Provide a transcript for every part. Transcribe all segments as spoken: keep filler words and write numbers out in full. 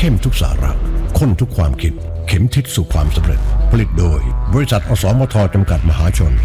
เข้มทุกสาระข้นทุกความคิดเข็มทิศสู่ความสำเร็จผลิตโดยบริษัทอสมทจำกัดมหาชน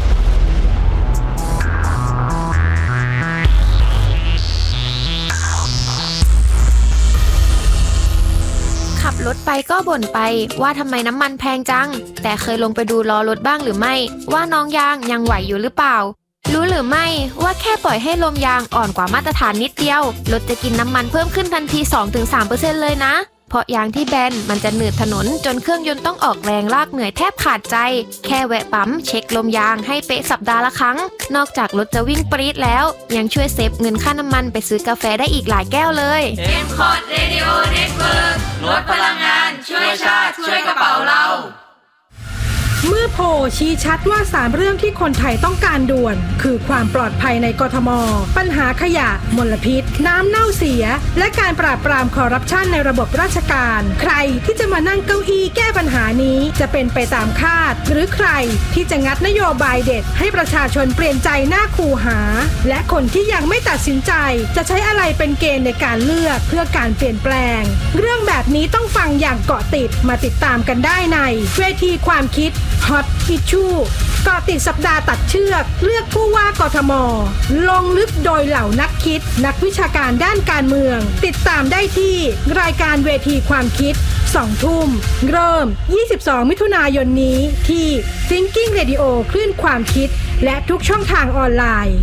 ขับรถไปก็บ่นไปว่าทำไมน้ำมันแพงจังแต่เคยลงไปดูล้อรถบ้างหรือไม่ว่าน้องยางยังไหวอยู่หรือเปล่ารู้หรือไม่ว่าแค่ปล่อยให้ลมยางอ่อนกว่ามาตรฐานนิดเดียวรถจะกินน้ำมันเพิ่มขึ้นทันที สองถึงสามเปอร์เซ็นต์ เลยนะเพราะยางที่แบนมันจะหนืดถนนจนเครื่องยนต์ต้องออกแรงลากเหนื่อยแทบขาดใจแค่แวะปั๊มเช็คลมยางให้เป๊ะสัปดาห์ละครั้งนอกจากรถจะวิ่งปรี๊ดแล้วยังช่วยเซฟเงินค่าน้ำมันไปซื้อกาแฟได้อีกหลายแก้วเลยเอ็ม คอร์ด Radio Network ลดพลังงานช่วยชาติช่วยกระเป๋าเราเมื่อโพลชี้ชัดว่าสามเรื่องที่คนไทยต้องการด่วนคือความปลอดภัยในกทม.ปัญหาขยะมลพิษน้ำเน่าเสียและการปราบปรามคอร์รัปชันในระบบราชการใครที่จะมานั่งเก้าอี้แก้ปัญหานี้จะเป็นไปตามคาดหรือใครที่จะงัดนโยบายเด็ดให้ประชาชนเปลี่ยนใจหน้าคูหาและคนที่ยังไม่ตัดสินใจจะใช้อะไรเป็นเกณฑ์ในการเลือกเพื่อการเปลี่ยนแปลงเรื่องแบบนี้ต้องฟังอย่างเกาะติดมาติดตามกันได้ในเวทีความคิดHot Issue เกาะติดสัปดาห์ตัดเชือกเลือกผู้ว่ากทม.ลงลึกโดยเหล่านักคิดนักวิชาการด้านการเมืองติดตามได้ที่รายการเวทีความคิดสองทุ่มเริ่มยี่สิบสองมิถุนายนนี้ที่ Thinking Radio คลื่นความคิดและทุกช่องทางออนไลน์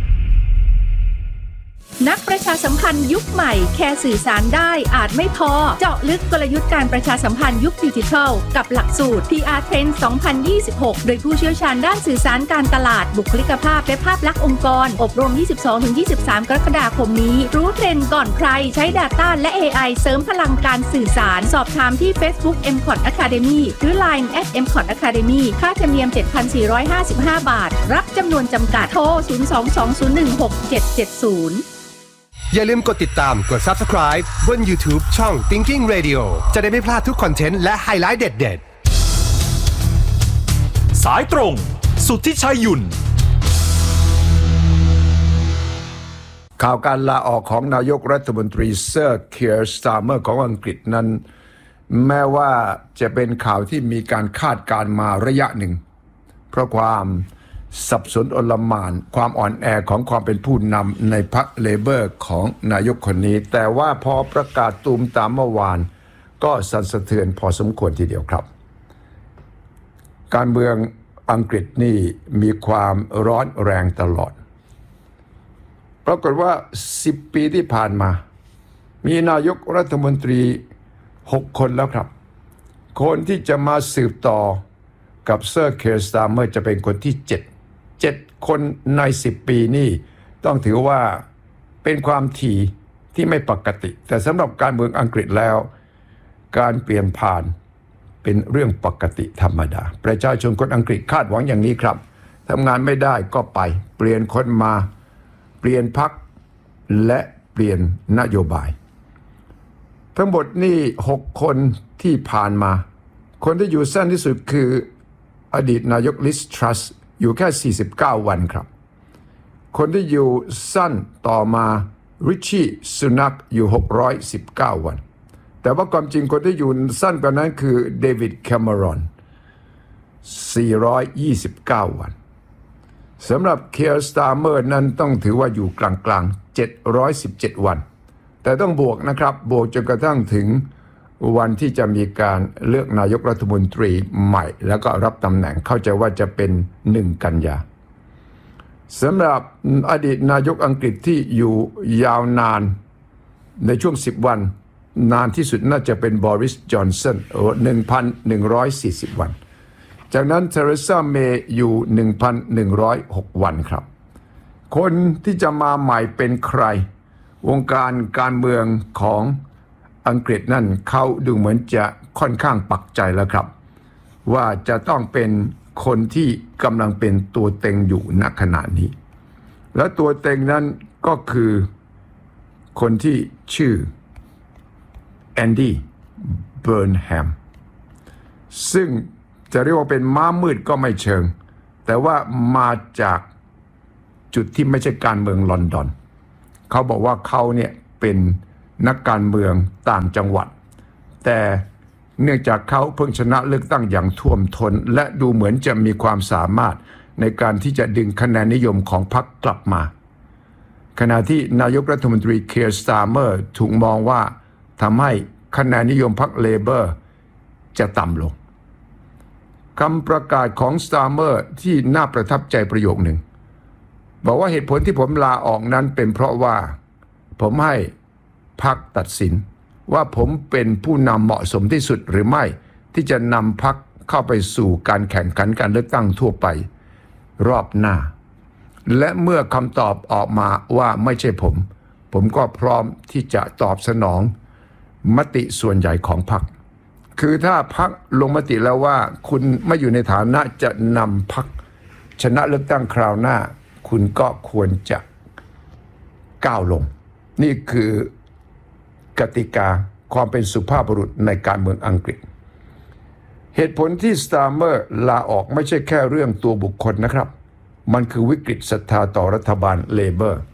นักประชาสัมพันธ์ยุคใหม่แค่สื่อสารได้อาจไม่พอเจาะลึกกลยุทธ์การประชาสัมพันธ์ยุคดิจิทัลกับหลักสูตร พี อาร์ Trend สองพันยี่สิบหกโดยผู้เชี่ยวชาญด้านสื่อสารการตลาดบุคลิกภาพและภาพลักษณ์องค์กรอบรม ยี่สิบสองถึงยี่สิบสาม กรกฎาคมนี้รู้เทรนด์ก่อนใครใช้ Data และ เอ ไอ เสริมพลังการสื่อสารสอบถามที่ Facebook เอ็ม คอร์ด Academy หรือ ไลน์ แอท เอ็ม คอร์ด Academy ค่าธรรมเนียม เจ็ดพันสี่ร้อยห้าสิบห้า บาทรับจำนวนจำกัดโทรศูนย์ สอง สอง ศูนย์ หนึ่ง หก เจ็ด เจ็ด ศูนย์อย่าลืมกดติดตามกด Subscribe บน YouTube ช่อง Thinking Radio จะได้ไม่พลาดทุกคอนเทนต์และไฮไลท์เด็ดๆสายตรงสุทธิชัยหยุ่นข่าวการลาออกของนายกรัฐมนตรีเซอร์เคียร์สตาร์เมอร์ของอังกฤษนั้นแม้ว่าจะเป็นข่าวที่มีการคาดการณ์มาระยะหนึ่งเพราะความสับสนโอลหม่านความอ่อนแอของความเป็นผู้นำในพรรคเลเบอร์ของนายกคนนี้แต่ว่าพอประกาศตูมตามเมื่อวานก็สั่นสะเทือนพอสมควรทีเดียวครับการเมืองอังกฤษนี่มีความร้อนแรงตลอดปรากฏว่าสิบปีที่ผ่านมามีนายกรัฐมนตรีหกคนแล้วครับคนที่จะมาสืบต่อกับเซอร์เคียร์สตาร์เมอร์จะเป็นคนที่เจ็ดเจ็ดคนในสิบปีนี่ต้องถือว่าเป็นความถี่ที่ไม่ปกติแต่สำหรับการเมืองอังกฤษแล้วการเปลี่ยนผ่านเป็นเรื่องปกติธรรมดาประชาชนคนอังกฤษคาดหวังอย่างนี้ครับทำงานไม่ได้ก็ไปเปลี่ยนคนมาเปลี่ยนพรรคและเปลี่ยนนโยบายทั้งหมดนี่หกคนที่ผ่านมาคนที่อยู่สั้นที่สุดคืออดีตนายกลิสทรัสอยู่แค่สี่สิบเก้าวันครับคนที่อยู่สั้นต่อมาริชชี่สุนักอยู่หกร้อยสิบเก้าวันแต่ว่าความจริงคนที่อยู่สั้นกว่านั้นคือเดวิดแคมเมรอนสี่ร้อยยี่สิบเก้าวันสำหรับเคียร์สตาร์เมอร์นั้นต้องถือว่าอยู่กลางๆเจ็ดร้อยสิบเจ็ดวันแต่ต้องบวกนะครับบวกจนกระทั่งถึงวันที่จะมีการเลือกนายกรัฐมนตรีใหม่แล้วก็รับตำแหน่งเข้าใจว่าจะเป็นหนึ่งกันยาสำหรับอดีตนายกอังกฤษที่อยู่ยาวนานในช่วงสิบวันนานที่สุดน่าจะเป็นบอริสจอนสัน หนึ่งพันหนึ่งร้อยสี่สิบ วันจากนั้นเทเรซาเมย์อยู่ หนึ่งพันหนึ่งร้อยหก วันครับคนที่จะมาใหม่เป็นใครวงการการเมืองของอังกฤษนั่นเขาดูเหมือนจะค่อนข้างปักใจแล้วครับว่าจะต้องเป็นคนที่กำลังเป็นตัวเต็งอยู่ณขณะนี้และตัวเต็งนั้นก็คือคนที่ชื่อแอนดี้เบิร์นแฮมซึ่งจะเรียกว่าเป็นม้ามืดก็ไม่เชิงแต่ว่ามาจากจุดที่ไม่ใช่การเมืองลอนดอนเขาบอกว่าเขาเนี่ยเป็นนักการเมืองต่างจังหวัดแต่เนื่องจากเขาเพิ่งชนะเลือกตั้งอย่างท่วมท้นและดูเหมือนจะมีความสามารถในการที่จะดึงคะแนนนิยมของพรรคกลับมาขณะที่นายกรัฐมนตรีเคียร์ สตาร์เมอร์ถูกมองว่าทำให้คะแนนนิยมพรรคเลเบอร์จะต่ำลงคำประกาศของสตาร์เมอร์ที่น่าประทับใจประโยคหนึ่งบอกว่าเหตุผลที่ผมลาออกนั้นเป็นเพราะว่าผมให้พรรคตัดสินว่าผมเป็นผู้นำเหมาะสมที่สุดหรือไม่ที่จะนำพรรคเข้าไปสู่การแข่งขันการเลือกตั้งทั่วไปรอบหน้าและเมื่อคำตอบออกมาว่าไม่ใช่ผมผมก็พร้อมที่จะตอบสนองมติส่วนใหญ่ของพรรคคือถ้าพรรคลงมติแล้วว่าคุณไม่อยู่ในฐานะจะนำพรรคชนะเลือกตั้งคราวหน้าคุณก็ควรจะก้าวลงนี่คือกติกาความเป็นสุภาพบุรุษในการเมืองอังกฤษเหตุผลที่สตาร์เมอร์ลาออกไม่ใช่แค่เรื่องตัวบุคคลนะครับมันคือวิกฤตศรัทธาต่อรัฐบาลเลเบอร์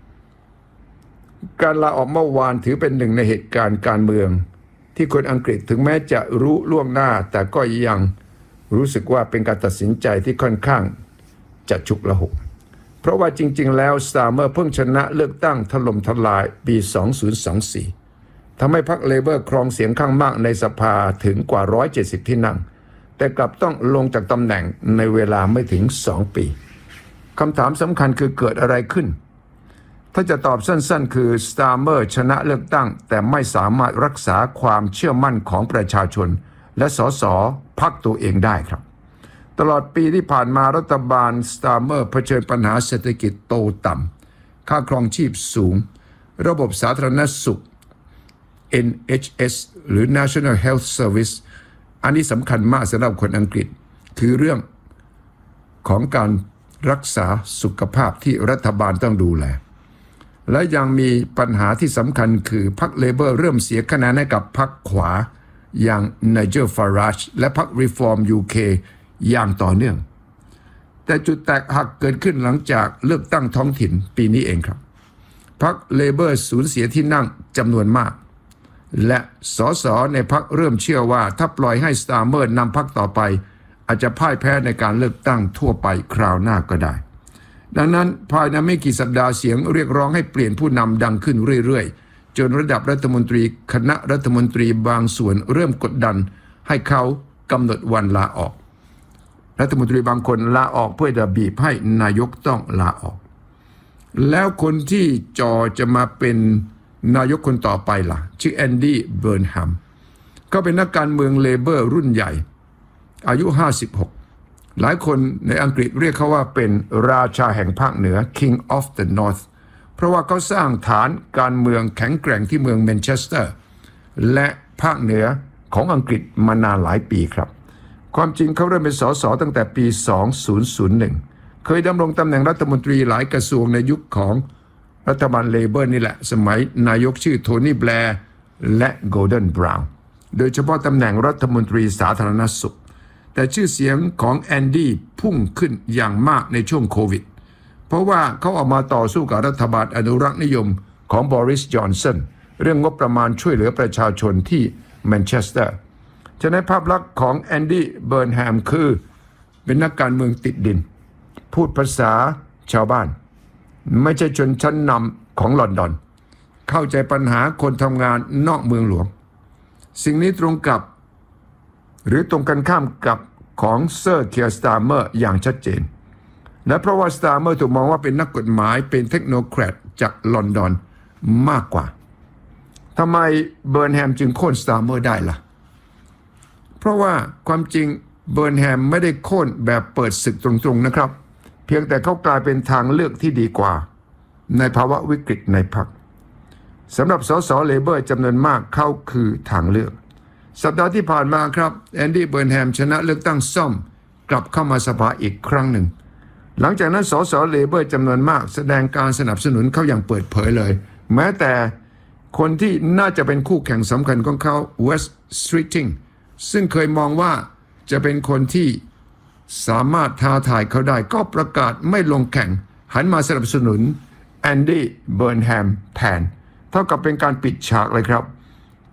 การลาออกเมื่อวานถือเป็นหนึ่งในเหตุการณ์การเมืองที่คนอังกฤษถึงแม้จะรู้ล่วงหน้าแต่ก็ยังรู้สึกว่าเป็นการตัดสินใจที่ค่อนข้างจะฉุกละหุกเพราะว่าจริงๆแล้วสตาร์เมอร์เพิ่งชนะเลือกตั้งถล่มทลายปีสองพันยี่สิบสี่ทำให้พรรคเลเบอร์ครองเสียงข้างมากในสภาถึงกว่าหนึ่งร้อยเจ็ดสิบที่นั่งแต่กลับต้องลงจากตำแหน่งในเวลาไม่ถึงสองปีคำถามสำคัญคือเกิดอะไรขึ้นถ้าจะตอบสั้นๆคือสตาร์เมอร์ชนะเลือกตั้งแต่ไม่สามารถรักษาความเชื่อมั่นของประชาชนและสสพรรคตัวเองได้ครับตลอดปีที่ผ่านมารัฐบาลสตาร์เมอร์เผชิญปัญหาเศรษฐกิจโตต่ำค่าครองชีพสูงระบบสาธารณสุข เอ็น เอช เอส หรือ National Health Service อันนี้สำคัญมากสำหรับคนอังกฤษคือเรื่องของการรักษาสุขภาพที่รัฐบาลต้องดูแลและยังมีปัญหาที่สำคัญคือพรรคเลเบอร์เริ่มเสียคะแนนให้กับพรรคขวาอย่างไนเจล ฟาราจและพรรค Reform ยู เค อย่างต่อเนื่องแต่จุดแตกหักเกิดขึ้นหลังจากเลือกตั้งท้องถิ่นปีนี้เองครับพรรคเลเบอร์สูญเสียที่นั่งจำนวนมากและสสในพรรคเริ่มเชื่อว่าถ้าปล่อยให้สตาร์เมอร์นำพรรคต่อไปอาจจะพ่ายแพ้ในการเลือกตั้งทั่วไปคราวหน้าก็ได้ดังนั้นภายในไม่กี่สัปดาห์เสียงเรียกร้องให้เปลี่ยนผู้นำดังขึ้นเรื่อยๆจนระดับรัฐมนตรีคณะรัฐมนตรีบางส่วนเริ่มกดดันให้เขากำหนดวันลาออกรัฐมนตรีบางคนลาออกเพื่อจะบีบให้นายกต้องลาออกแล้วคนที่จอจะมาเป็นนายกคนต่อไปล่ะชื่อแอนดี้เบิร์นแฮมก็เป็นนักการเมืองเลเบอร์รุ่นใหญ่อายุห้าสิบหกหลายคนในอังกฤษเรียกเขาว่าเป็นราชาแห่งภาคเหนือ King of the North เพราะว่าเขาสร้างฐานการเมืองแข็งแกร่งที่เมืองแมนเชสเตอร์และภาคเหนือของอังกฤษมานานหลายปีครับความจริงเขาเริ่มเป็นสสตั้งแต่ปีสองพันหนึ่งเคยดำรงตำแหน่งรัฐมนตรีหลายกระทรวงในยุคของรัฐบาลเลเบอร์นี่แหละสมัยนายกชื่อโทนี่แบร์และโกลเดนบราวน์โดยเฉพาะตำแหน่งรัฐมนตรีสาธารณสุขแต่ชื่อเสียงของแอนดี้พุ่งขึ้นอย่างมากในช่วงโควิดเพราะว่าเขาออกมาต่อสู้กับรัฐบาลอนุรักษ์นิยมของบริส จอนสันเรื่องงบประมาณช่วยเหลือประชาชนที่แมนเชสเตอร์ฉะนั้นภาพลักษณ์ของแอนดี้เบิร์นแฮมคือเป็นนักการเมืองติดดินพูดภาษาชาวบ้านไม่ใช่ชนชั้นนำของลอนดอนเข้าใจปัญหาคนทำงานนอกเมืองหลวงสิ่งนี้ตรงกับหรือตรงกันข้ามกับของเซอร์เคียร์ สตาร์เมอร์อย่างชัดเจนและเพราะว่าสตาร์เมอร์ถูกมองว่าเป็นนักกฎหมายเป็นเทคโนแครตจากลอนดอนมากกว่าทำไมเบิร์นแฮมจึงโค่นสตาร์เมอร์ได้ล่ะเพราะว่าความจริงเบิร์นแฮมไม่ได้โค่นแบบเปิดศึกตรงๆนะครับเพียงแต่เขากลายเป็นทางเลือกที่ดีกว่าในภาวะวิกฤตในพรรคสำหรับสสเลเบอร์จำนวนมากเขาคือทางเลือกสัปดาห์ที่ผ่านมาครับแอนดี้เบิร์นแฮมชนะเลือกตั้งซ่อมกลับเข้ามาสภาอีกครั้งหนึ่งหลังจากนั้นสสเลเบอร์จำนวนมากแสดงการสนับสนุนเขาอย่างเปิดเผยเลยแม้แต่คนที่น่าจะเป็นคู่แข่งสำคัญของเขาเวสต์สตรีทิงซึ่งเคยมองว่าจะเป็นคนที่สามารถท้าทายเขาได้ก็ประกาศไม่ลงแข่งหันมาสนับสนุนแอนดี้เบิร์นแฮมแทนเท่ากับเป็นการปิดฉากเลยครับ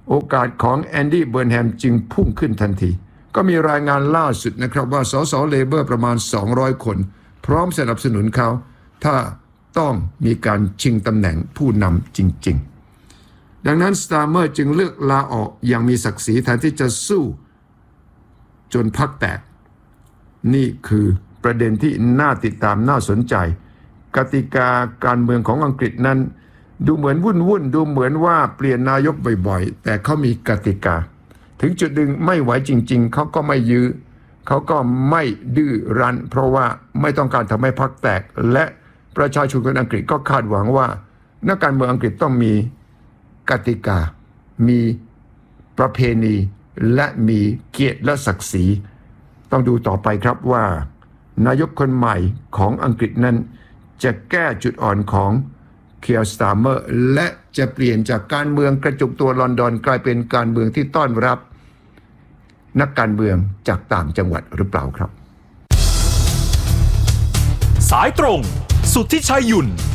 โอกาสของแอนดี้เบิร์นแฮมจึงพุ่งขึ้นทันทีก็มีรายงานล่าสุดนะครับว่าสสเลเบอร์ประมาณสองร้อยคนพร้อมสนับสนุนเขาถ้าต้องมีการชิงตำแหน่งผู้นำจริงๆดังนั้นสตาร์เมอร์จึงเลือกลาออกอย่างมีศักดิ์ศรีแทนที่จะสู้จนพรรคแตกนี่คือประเด็นที่น่าติดตามน่าสนใจกติกาการเมืองของอังกฤษนั้นดูเหมือนวุ่นวุ่นดูเหมือนว่าเปลี่ยนนายกบ่อยๆแต่เขามีกติกาถึงจุดหนึ่งไม่ไหวจริงๆเขาก็ไม่ยื้อเขาก็ไม่ดื้อรั้นเพราะว่าไม่ต้องการทำให้พรรคแตกและประชาชนคนอังกฤษก็คาดหวังว่านักการเมืองอังกฤษต้องมีกติกามีประเพณีและมีเกียรติและศักดิ์ศรีต้องดูต่อไปครับว่านายกคนใหม่ของอังกฤษนั้นจะแก้จุดอ่อนของเคียร์สตาร์เมอร์และจะเปลี่ยนจากการเมืองกระจุกตัวลอนดอนกลายเป็นการเมืองที่ต้อนรับนักการเมืองจากต่างจังหวัดหรือเปล่าครับสายตรงสุทธิชัยหยุ่น